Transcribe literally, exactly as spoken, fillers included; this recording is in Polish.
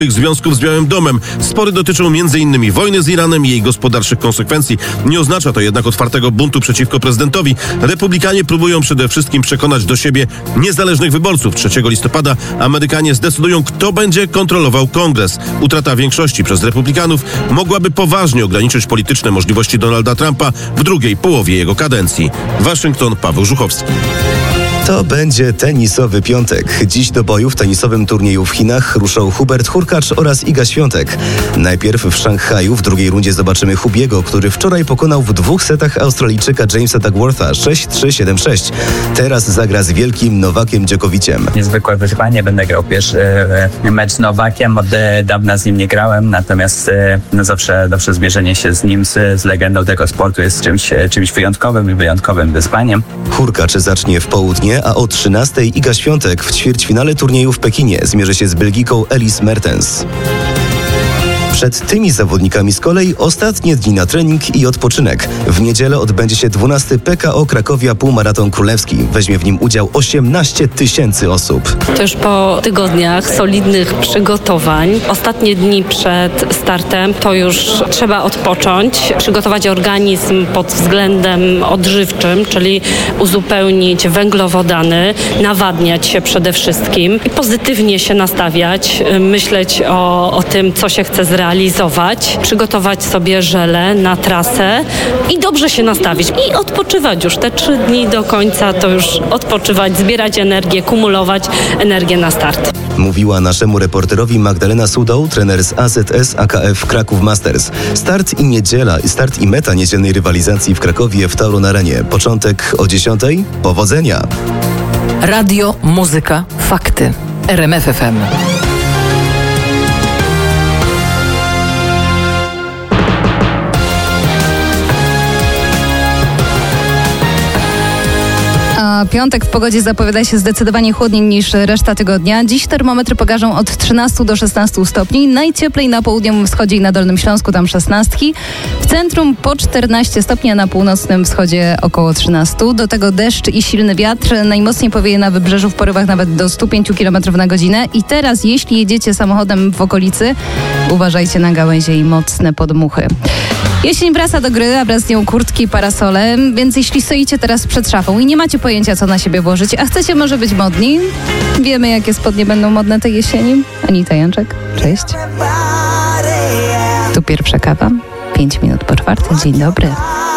związków z Białym Domem. Spory dotyczą między innymi wojny z Iranem i jej gospodarczych konsekwencji. Nie oznacza to jednak otwartego buntu przeciwko prezydentowi. Republikanie próbują przede wszystkim przekonać do siebie niezależnych wyborców. trzeciego listopada Amerykanie zdecydują, kto będzie kontrolował Kongres. Utrata większości przez republikanów mogłaby poważnie ograniczyć polityczne możliwości Donalda Trumpa w drugiej połowie jego kadencji. Waszyngton, Paweł Żuchowski. To będzie tenisowy piątek. Dziś do boju w tenisowym turnieju w Chinach ruszą Hubert Hurkacz oraz Iga Świątek. Najpierw w Szanghaju w drugiej rundzie zobaczymy Hubiego, który wczoraj pokonał w dwóch setach Australijczyka Jamesa Duckwortha sześć trzy siedem sześć. Teraz zagra z wielkim Nowakiem Dżokowiciem. Niezwykłe wyzwanie, będę grał pierwszy mecz z Nowakiem, od dawna z nim nie grałem, natomiast no zawsze, zawsze zmierzenie się z nim, z, z legendą tego sportu jest czymś, czymś wyjątkowym i wyjątkowym wyzwaniem. Hurkacz zacznie w południe, a o trzynastej Iga Świątek w ćwierćfinale turnieju w Pekinie zmierzy się z Belgiką Elise Mertens. Przed tymi zawodnikami z kolei ostatnie dni na trening i odpoczynek. W niedzielę odbędzie się dwunasty P K O Krakowia Półmaraton Królewski. Weźmie w nim udział osiemnaście tysięcy osób. To już po tygodniach solidnych przygotowań, ostatnie dni przed startem, to już trzeba odpocząć, przygotować organizm pod względem odżywczym, czyli uzupełnić węglowodany, nawadniać się przede wszystkim i pozytywnie się nastawiać, myśleć o, o tym, co się chce zrealizować. realizować, przygotować sobie żele na trasę i dobrze się nastawić i odpoczywać już te trzy dni do końca, to już odpoczywać, zbierać energię, kumulować energię na start. Mówiła naszemu reporterowi Magdalena Sudoł, trener z A Z S A K F Kraków Masters. Start i niedziela, start i meta niedzielnej rywalizacji w Krakowie w Tauron Arenie. Początek o dziesiątej. Powodzenia! Radio, muzyka, fakty. R M F F M. Piątek w pogodzie zapowiada się zdecydowanie chłodniej niż reszta tygodnia. Dziś termometry pokażą od trzynastu do szesnastu stopni. Najcieplej na południowym wschodzie i na Dolnym Śląsku, tam szesnastki. W centrum po czternaście stopni, a na północnym wschodzie około trzynaście. Do tego deszcz i silny wiatr. Najmocniej powieje na wybrzeżu w porywach nawet do stu pięciu kilometrów na godzinę. I teraz, jeśli jedziecie samochodem w okolicy, uważajcie na gałęzie i mocne podmuchy. Jesień wraca do gry, a wraz z nią kurtki i parasole, więc jeśli stoicie teraz przed szafą i nie macie pojęcia, co na siebie włożyć, a chcecie może być modni, wiemy, jakie spodnie będą modne tej jesieni. Anita Janczek, cześć. Tu pierwsza kawa, pięć minut po czwartej. Dzień dobry.